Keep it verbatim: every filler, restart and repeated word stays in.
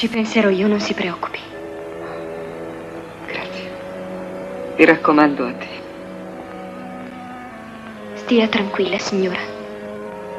Ci penserò io, non si preoccupi. Grazie. Mi raccomando a te. Stia tranquilla, signora.